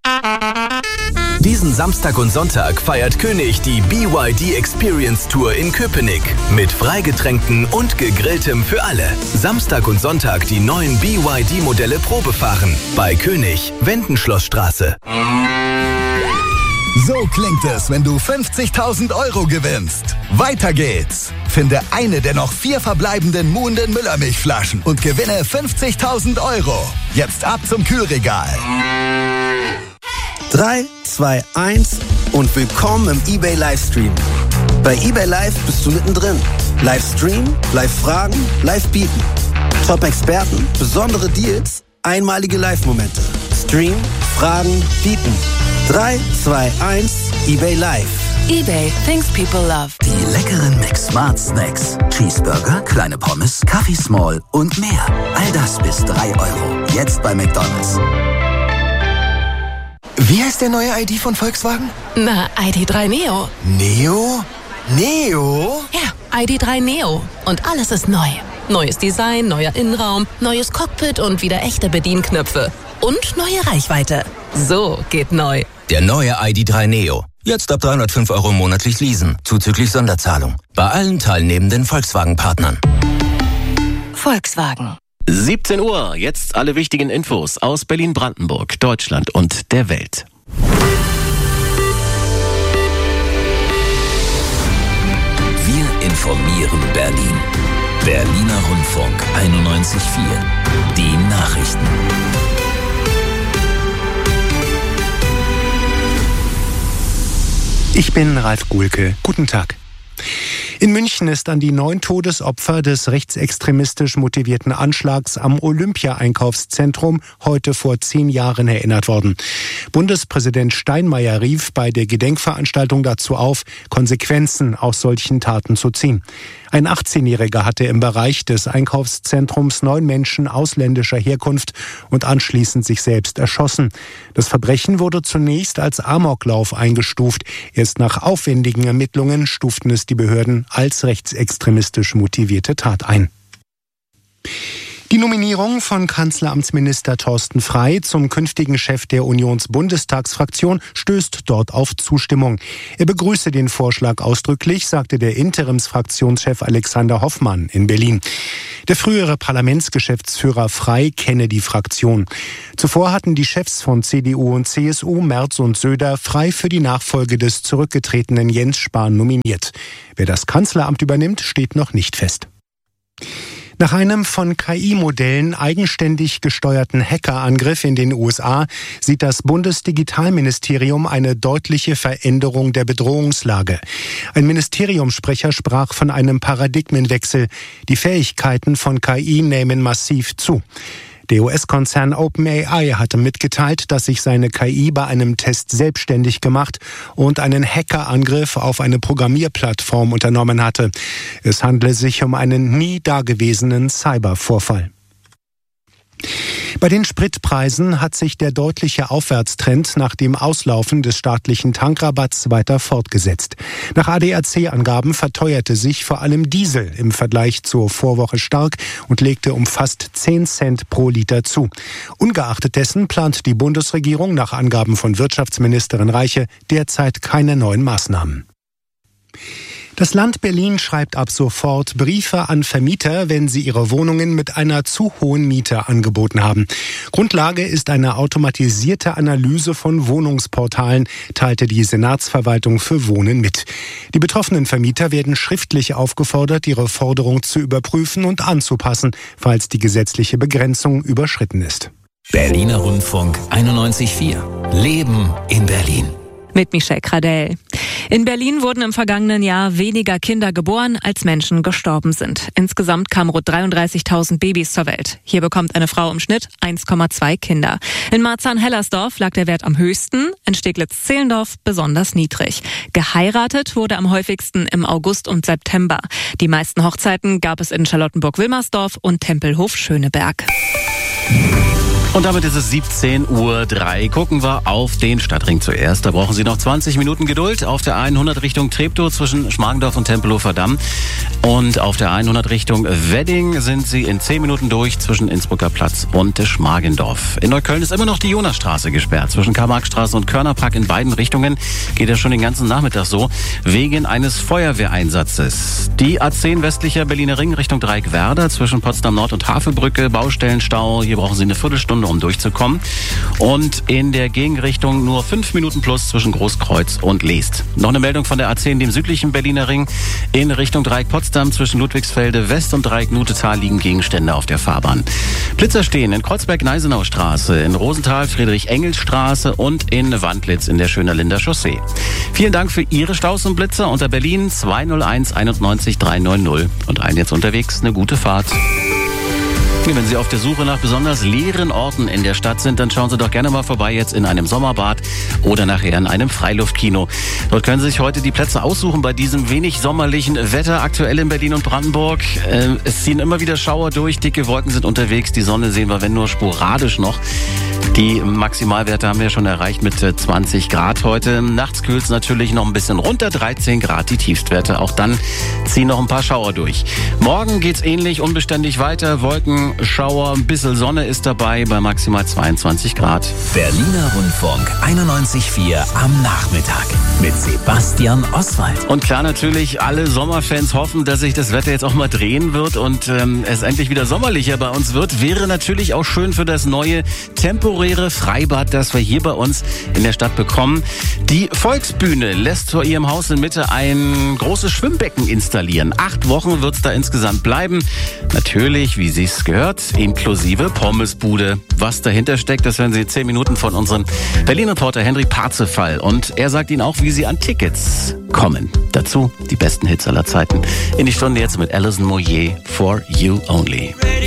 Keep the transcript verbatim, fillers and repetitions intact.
Diesen Samstag und Sonntag feiert König die B Y D Experience Tour in Köpenick mit Freigetränken und Gegrilltem für alle. Samstag und Sonntag die neuen B Y D-Modelle Probe fahren bei König, Wendenschlossstraße. So klingt es, wenn du fünfzigtausend Euro gewinnst. Weiter geht's. Finde eine der noch vier verbleibenden Muhnden Müllermilchflaschen und gewinne fünfzigtausend Euro. Jetzt ab zum Kühlregal. drei, zwei, eins und willkommen im eBay Livestream. Bei eBay Live bist du mittendrin. Livestream, Live-Fragen, Live-Bieten. Top-Experten, besondere Deals, einmalige Live-Momente. Stream, Fragen, Bieten. drei, zwei, eins, eBay Live. eBay, things people love. Die leckeren McSmart Snacks. Cheeseburger, kleine Pommes, Kaffee Small und mehr. All das bis drei Euro. Jetzt bei McDonald's. Wie heißt der neue I D von Volkswagen? Na, I D drei Neo. Neo? Neo? Ja, I D drei Neo. Und alles ist neu. Neues Design, neuer Innenraum, neues Cockpit und wieder echte Bedienknöpfe. Und neue Reichweite. So geht neu. Der neue I D drei Neo. Jetzt ab dreihundertfünf Euro monatlich leasen, zuzüglich Sonderzahlung. Bei allen teilnehmenden Volkswagen-Partnern. Volkswagen. siebzehn Uhr, jetzt alle wichtigen Infos aus Berlin-Brandenburg, Deutschland und der Welt. Wir informieren Berlin. Berliner Rundfunk einundneunzig Komma vier. Die Nachrichten. Ich bin Ralf Guhlke. Guten Tag. In München ist an die neun Todesopfer des rechtsextremistisch motivierten Anschlags am Olympia-Einkaufszentrum heute vor zehn Jahren erinnert worden. Bundespräsident Steinmeier rief bei der Gedenkveranstaltung dazu auf, Konsequenzen aus solchen Taten zu ziehen. Ein achtzehnjähriger hatte im Bereich des Einkaufszentrums neun Menschen ausländischer Herkunft und anschließend sich selbst erschossen. Das Verbrechen wurde zunächst als Amoklauf eingestuft. Erst nach aufwendigen Ermittlungen stuften es die Behörden als rechtsextremistisch motivierte Tat ein. Die Nominierung von Kanzleramtsminister Thorsten Frey zum künftigen Chef der Unionsbundestagsfraktion stößt dort auf Zustimmung. Er begrüße den Vorschlag ausdrücklich, sagte der Interimsfraktionschef Alexander Hoffmann in Berlin. Der frühere Parlamentsgeschäftsführer Frey kenne die Fraktion. Zuvor hatten die Chefs von C D U und C S U, Merz und Söder, Frey für die Nachfolge des zurückgetretenen Jens Spahn nominiert. Wer das Kanzleramt übernimmt, steht noch nicht fest. Nach einem von K I-Modellen eigenständig gesteuerten Hackerangriff in den U S A sieht das Bundesdigitalministerium eine deutliche Veränderung der Bedrohungslage. Ein Ministeriumssprecher sprach von einem Paradigmenwechsel. Die Fähigkeiten von K I nehmen massiv zu. Der U S-Konzern OpenAI hatte mitgeteilt, dass sich seine K I bei einem Test selbstständig gemacht und einen Hackerangriff auf eine Programmierplattform unternommen hatte. Es handle sich um einen nie dagewesenen Cybervorfall. Bei den Spritpreisen hat sich der deutliche Aufwärtstrend nach dem Auslaufen des staatlichen Tankrabatts weiter fortgesetzt. Nach A D A C-Angaben verteuerte sich vor allem Diesel im Vergleich zur Vorwoche stark und legte um fast zehn Cent pro Liter zu. Ungeachtet dessen plant die Bundesregierung nach Angaben von Wirtschaftsministerin Reiche derzeit keine neuen Maßnahmen. Das Land Berlin schreibt ab sofort Briefe an Vermieter, wenn sie ihre Wohnungen mit einer zu hohen Miete angeboten haben. Grundlage ist eine automatisierte Analyse von Wohnungsportalen, teilte die Senatsverwaltung für Wohnen mit. Die betroffenen Vermieter werden schriftlich aufgefordert, ihre Forderung zu überprüfen und anzupassen, falls die gesetzliche Begrenzung überschritten ist. Berliner Rundfunk einundneunzig Komma vier. Leben in Berlin. Mit Michelle Cradell. In Berlin wurden im vergangenen Jahr weniger Kinder geboren, als Menschen gestorben sind. Insgesamt kamen rund dreiunddreißigtausend Babys zur Welt. Hier bekommt eine Frau im Schnitt eins Komma zwei Kinder. In Marzahn-Hellersdorf lag der Wert am höchsten, in Steglitz-Zehlendorf besonders niedrig. Geheiratet wurde am häufigsten im August und September. Die meisten Hochzeiten gab es in Charlottenburg-Wilmersdorf und Tempelhof-Schöneberg. Und damit ist es siebzehn Uhr drei. Gucken wir auf den Stadtring zuerst. Da brauchen Sie noch zwanzig Minuten Geduld. Auf der hundert Richtung Treptow zwischen Schmargendorf und Tempelhofer Damm. Und auf der hundert Richtung Wedding sind Sie in zehn Minuten durch zwischen Innsbrucker Platz und Schmargendorf. In Neukölln ist immer noch die Jonasstraße gesperrt. Zwischen Karl-Marx-Straße und Körnerpark in beiden Richtungen geht ja schon den ganzen Nachmittag so, wegen eines Feuerwehreinsatzes. Die A zehn westlicher Berliner Ring Richtung Dreieckwerder zwischen Potsdam Nord und Havelbrücke, Baustellenstau. Hier brauchen Sie eine Viertelstunde, um durchzukommen. Und in der Gegenrichtung nur fünf Minuten plus zwischen Großkreuz und Leest. Noch eine Meldung von der A zehn, dem südlichen Berliner Ring. In Richtung Dreieck Potsdam zwischen Ludwigsfelde West und Dreieck Nutetal liegen Gegenstände auf der Fahrbahn. Blitzer stehen in Kreuzberg-Neisenau-Straße, in Rosenthal Friedrich-Engels-Straße und in Wandlitz in der Schönerlinder Chaussee. Vielen Dank für Ihre Staus und Blitzer unter Berlin zwei null eins einundneunzig dreihundertneunzig. Und allen jetzt unterwegs eine gute Fahrt. Wenn Sie auf der Suche nach besonders leeren Orten in der Stadt sind, dann schauen Sie doch gerne mal vorbei jetzt in einem Sommerbad oder nachher in einem Freiluftkino. Dort können Sie sich heute die Plätze aussuchen bei diesem wenig sommerlichen Wetter aktuell in Berlin und Brandenburg. Äh, es ziehen immer wieder Schauer durch, dicke Wolken sind unterwegs, die Sonne sehen wir, wenn nur sporadisch noch. Die Maximalwerte haben wir schon erreicht mit zwanzig Grad heute. Nachts kühlt es natürlich noch ein bisschen runter, dreizehn Grad die Tiefstwerte. Auch dann ziehen noch ein paar Schauer durch. Morgen geht's ähnlich unbeständig weiter. Wolken, Schauer, ein bisschen Sonne ist dabei bei maximal zweiundzwanzig Grad. Berliner Rundfunk einundneunzig Komma vier am Nachmittag mit Sebastian Oswald. Und klar, natürlich, alle Sommerfans hoffen, dass sich das Wetter jetzt auch mal drehen wird und ähm, es endlich wieder sommerlicher bei uns wird. Wäre natürlich auch schön für das neue temporäre Freibad, das wir hier bei uns in der Stadt bekommen. Die Volksbühne lässt vor ihrem Haus in Mitte ein großes Schwimmbecken installieren. Acht Wochen wird es da insgesamt bleiben. Natürlich, wie Sie es gehört, inklusive Pommesbude. Was dahinter steckt, das hören Sie in zehn Minuten von unserem Berlin-Reporter Henry Parzefall. Und er sagt Ihnen auch, wie Sie an Tickets kommen. Dazu die besten Hits aller Zeiten. In die Stunde jetzt mit Alison Moyet, For You Only.